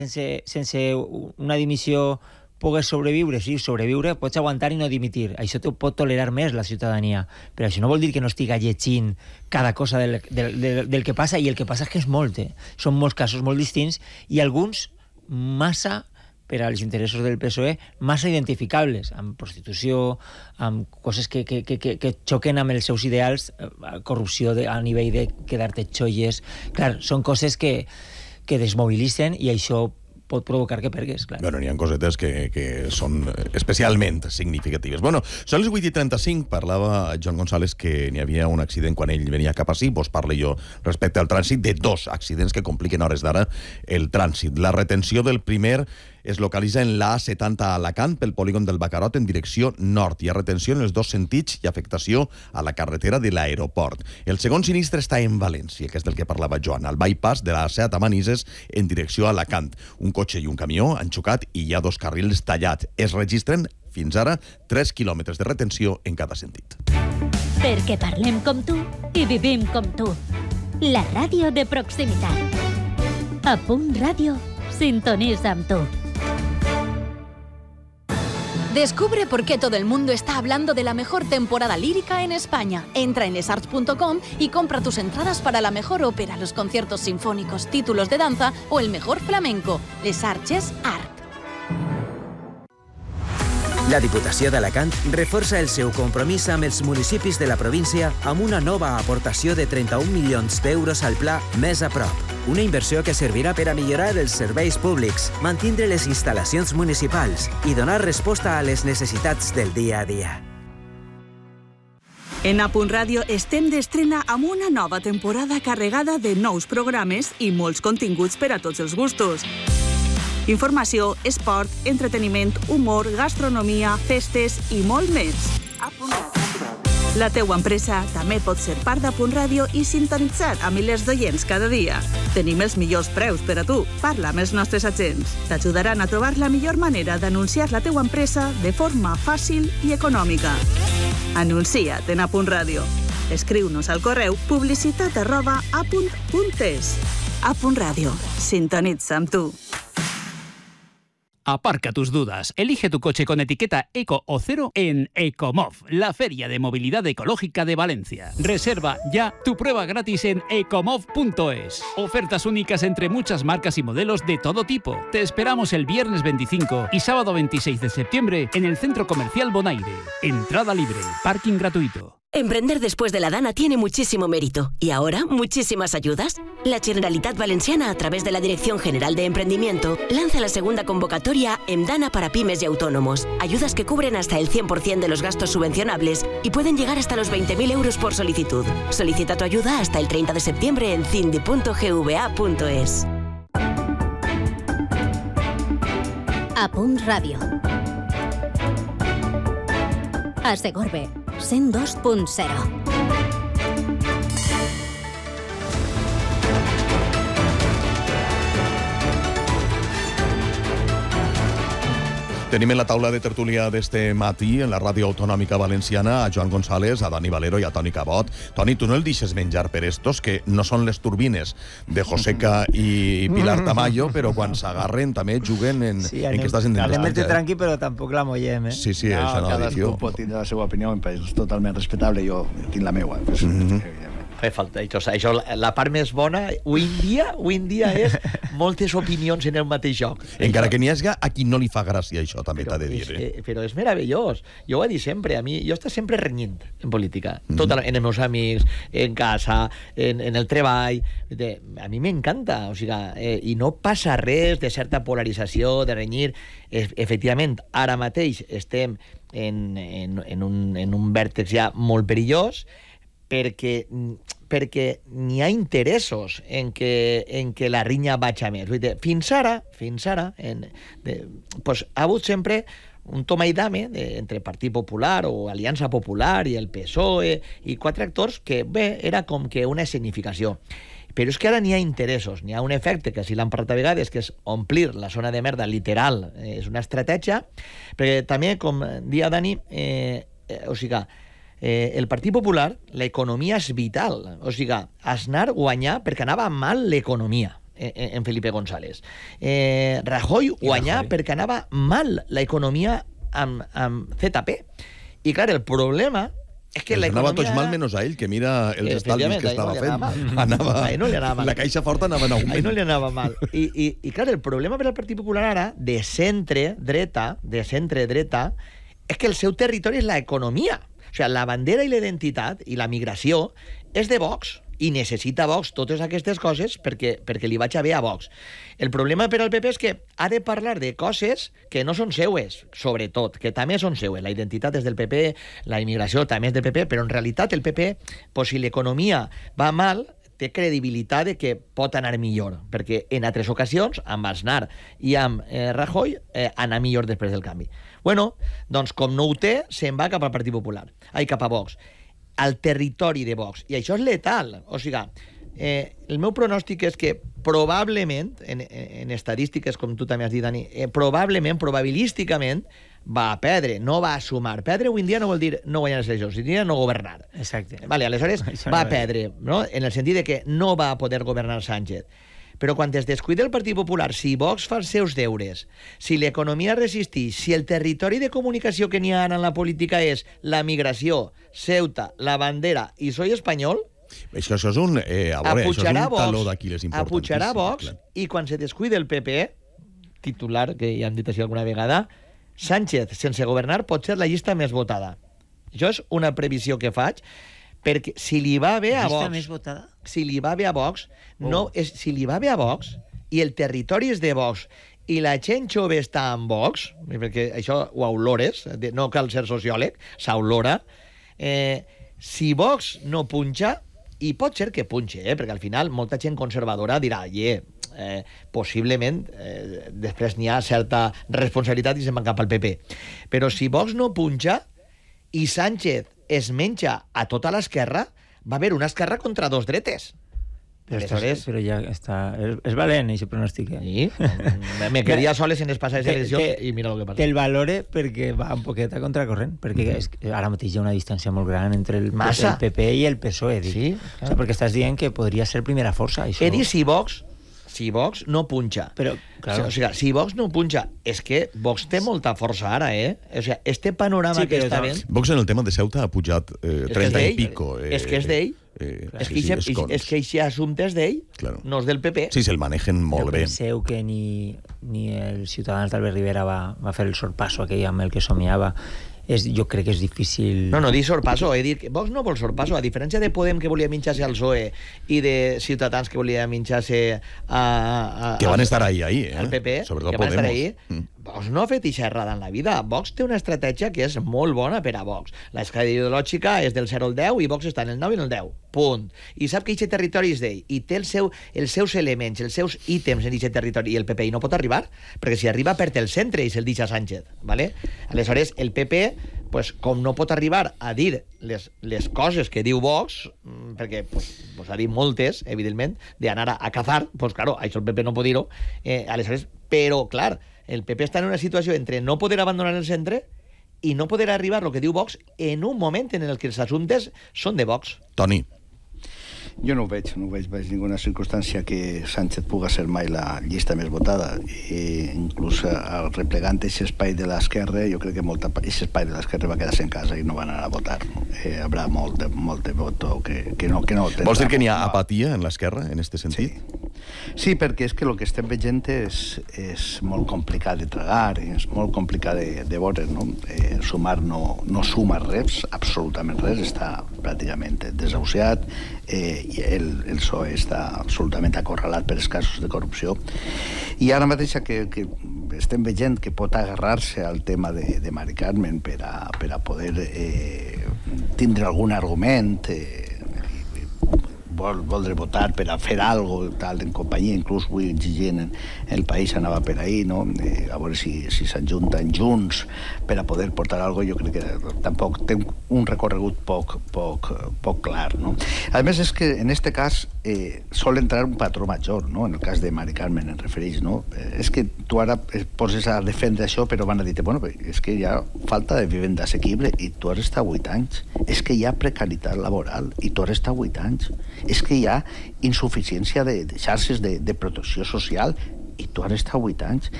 sense una dimissió pogués sobreviure, sí, sobreviure, pots aguantar i no dimitir. Això t'ho pot tolerar més la ciutadania. Però això no vol dir que no estiga llegint cada cosa del que passa, i el que passa és que és molt. Són molts casos molt distints i alguns massa, per als interessos del PSOE, massa identificables, amb prostitució, amb coses que xoquen amb els seus ideals, corrupció a nivell de quedar-te xolles. Clar, són coses que desmovilitzen i això pot provocar que pergues, clar. Bueno, n'hi ha cosetes que són especialment significatives. Bueno, són les 8:35, parlava Joan González que n'hi havia un accident quan ell venia cap ací, vos parlo jo respecte al trànsit de 2 accidents que compliquen a hores d'ara el trànsit. La retenció del primer es localitza en la A70 a Alacant pel polígon del Bacarot en direcció nord. Hi ha retenció en els 2 sentits i afectació a la carretera de l'aeroport. El segon sinistre està en València, que és del que parlava Joan, al bypass de la A7 a Manises en direcció a Alacant. Un cotxe i un camió han xocat i hi ha 2 carrils tallats. Es registren fins ara 3 quilòmetres de retenció en cada sentit. Perquè parlem com tu i vivim com tu. La ràdio de proximitat. A Punt Ràdio, sintoniza amb tu. Descubre por qué todo el mundo está hablando de la mejor temporada lírica en España. Entra en lesarts.com y compra tus entradas para la mejor ópera, los conciertos sinfónicos, títulos de danza o el mejor flamenco. Les Arts Art. La Diputació d'Alacant reforça el seu compromís amb els municipis de la província amb una nova aportació de 31 milions d'euros al pla Més a prop. Una inversió que servirà per a millorar els serveis públics, mantindre les instal·lacions municipals i donar resposta a les necessitats del dia a dia. En A Punt Ràdio estem d'estrena amb una nova temporada carregada de nous programes i molts continguts per a tots els gustos. Informació, esport, entreteniment, humor, gastronomia, festes i molt més. La teua empresa també pot ser part d'A Punt Ràdio i sintonitzar a milers d'oients cada dia. Tenim els millors preus per a tu. Parla amb els nostres agents. T'ajudaran a trobar la millor manera d'anunciar la teua empresa de forma fàcil i econòmica. Anuncia't en A Punt Ràdio. Escriu-nos al correu publicitat@apunt.es. A Punt Ràdio. Sintonitza amb tu. Aparca tus dudas. Elige tu coche con etiqueta Eco o Cero en Ecomov, la feria de movilidad ecológica de Valencia. Reserva ya tu prueba gratis en ecomov.es. Ofertas únicas entre muchas marcas y modelos de todo tipo. Te esperamos el viernes 25 y sábado 26 de septiembre en el Centro Comercial Bonaire. Entrada libre, parking gratuito. Emprender después de la Dana tiene muchísimo mérito y ahora muchísimas ayudas. La Generalitat Valenciana, a través de la Dirección General de Emprendimiento, lanza la segunda convocatoria EMDANA para pymes y autónomos. Ayudas que cubren hasta el 100% de los gastos subvencionables y pueden llegar hasta los 20.000 euros por solicitud. Solicita tu ayuda hasta el 30 de septiembre en cindi.gva.es. A Punt Ràdio. A Segorbe, 102.0. Tenim en la taula de tertúlia d'este matí, en la ràdio autonòmica valenciana, a Joan González, a Dani Valero i a Toni Cabot. Toni, tu no el deixes menjar per estos, que no són les turbines de Joseca i Pilar Tamayo, però quan s'agarren també juguen en Sí, que estàs en anem tranqui, però tampoc la mollem, eh? Sí, sí, això no dic jo. Cadascú pot tindre la seva opinió, és totalment respectable, jo tinc la meua. Fa falta, això, la part més bona avui en dia és moltes opinions en el mateix joc. Encara que n'hi hagi a qui no li fa gràcia això, també t'ha de dir. Però és meravellós. Jo ho he dit sempre, jo estic sempre renyint en política, en els meus amics, en casa, en el treball. A mi m'encanta, o sigui, i no passa res de certa polarització, de renyir. Efectivament, ara mateix estem en un vèrtex ja molt perillós, perquè n'hi ha interessos en que la rinya vagi a més. Fins ara ha hagut sempre un toma i dame entre Partit Popular o Aliança Popular i el PSOE i 4 actors que, bé, era com que una escenificació. Però és que ara n'hi ha interessos, n'hi ha un efecte que si l'han parlat a vegades, que és omplir la zona de merda literal, és una estratègia, perquè també, com dia Dani, o sigui, el Partit Popular, l'economia és vital, o sigui, has anar guanyar perquè anava mal l'economia. en Felipe González. Rajoy guanyà perquè anava mal l'economia amb ZP. I, clar, el problema és que anava tots mal menys a ell, que mira els estalvis que estava fent. La caixa forta anava en augment. Ahí no li anava mal. I clar, el problema per al Partit Popular ara, de centre-dreta, és que el seu territori és l'economia. O sigui, la bandera i la identitat i la migració és de Vox, i necessita Vox totes aquestes coses perquè li vaig a bé a Vox. El problema per al PP és que ha de parlar de coses que no són seues, sobretot, que també són seues. La identitat és del PP, la immigració també és del PP, però en realitat el PP, si l'economia va mal, té credibilitat de que pot anar millor, perquè en altres ocasions, amb Aznar i amb Rajoy, anar millor després del canvi. Bueno, doncs com no ho té, se'n va cap al Partit Popular, cap a Vox, al territori de Vox, i això és letal. O sigui, el meu pronòstic és que probablement, en estadístiques, com tu també has dit, Dani, probabilísticament, va perdre, no va sumar. Perdre avui en dia no vol dir no guanyar les eleccions, significa no governar. Exacte. Vale, aleshores va perdre, no? En el sentit de que no va poder governar Sánchez. Però quan es descuida el Partit Popular, si Vox fa els seus deures, si l'economia resisteix, si el territori de comunicació que n'hi ha ara en la política és la migració, Ceuta, la bandera i soy espanyol, això és un taló d'Aquiles important. Apujarà Vox, i quan se descuida el PP, titular, que ja hem dit així alguna vegada, Sánchez, sense governar, pot ser la llista més votada. Això és una previsió que faig, perquè si li va bé a Vox... Llista més votada? Si li va bé a Vox, si li va bé a Vox, i el territori és de Vox, i la gent jove està en Vox, perquè això ho olores, no cal ser sociòleg, s'olora, si Vox no punxa, i pot ser que punxe, perquè al final molta gent conservadora dirà, possiblement després n'hi ha certa responsabilitat i se'n van cap al PP. Però si Vox no punxa i Sánchez es menja a tota l'esquerra, va haver una esquerra contra dos dretes. Però ja està... És valent, aquest pronòstic. Sí, me quedia soles en les passades eleccions i mira el que passa. Te'l valore perquè va un poquet a contracorrent, perquè ara mateix hi ha una distància molt gran entre el PP i el PSOE. Sí, perquè estàs dient que podria ser primera força. He dit si Vox no punxa. Però, claro. O sigui, si Vox no punxa, és que Vox té molta força ara, O sigui, este panorama que està ben... Vox en el tema de Ceuta ha pujat 30 i pico. És que és d'ell. És que aquest assumpte és d'ell, no és del PP. Sí, se'l manegen molt bé. Penseu que ni el Ciutadans d'Albert Rivera va fer el sorpasso aquell amb el que somiava. Jo crec que és difícil... No dic sorpasso, he dit que Vox no vol sorpasso, a diferència de Podem que volia minxar-se al PSOE i de Ciutadans que volia minxar-se que van estar ahí, al PP, sobretot que van estar ahí. Podemos. Vox no ha fet ixa errada en la vida. Vox té una estratègia que és molt bona per a Vox. L'escala ideològica és del 0 al 10 i Vox està en el 9 i en el 10. Punt. I sap que aquest territori és d'ell i té els seus elements, els seus ítems en aquest territori, i el PP hi no pot arribar, perquè si arriba perd el centre i se'l deixa Sánchez. ¿Vale? Aleshores, el PP, pues, com no pot arribar a dir les coses que diu Vox, perquè ha dit moltes, evidentment, d'anar a cazar, pues claro, això el PP no pot dir-ho, aleshores, però, clar, el PP està en una situació entre no poder abandonar el centre i no poder arribar el que diu Vox en un moment en el que els assumptes són de Vox. Toni. Jo no ho veig ninguna circumstància que Sánchez puga ser mai la llista més votada. Inclús replegant aquest espai de l'esquerra, jo crec que aquest espai de l'esquerra va quedar-se en casa i no van anar a votar. Hi haurà molt de voto que no tindrà. Vols dir que n'hi ha apatia en l'esquerra, en aquest sentit? Sí, perquè és que el que estem veient és molt complicat de tragar, és molt complicat de veure, no? Sumar no suma res, absolutament res, està pràcticament desahuciat, i el PSOE està absolutament acorralat per els casos de corrupció. I ara mateix que estem veient que pot agarrar-se al tema de Mari Carmen per a poder tindre algun argument, voldre votar per a fer alguna cosa en companyia, inclús avui exigint el país anava per ahí, no? A veure si s'ajunten junts per a poder portar alguna cosa. Jo crec que tampoc té un recorregut poc clar, no? A més, és que en este cas sol entrar un patró major, no? En el cas de Mari Carmen en refereix, no? És que tu ara poses a defendre això, però van a dir, bueno, és que hi ha falta de vivenda assequible i tu has estat 8 anys. És que hi ha precarietat laboral i tu has estat 8 anys. És que hi ha insuficiència de xarxes de protecció social i tu has estat 8 anys.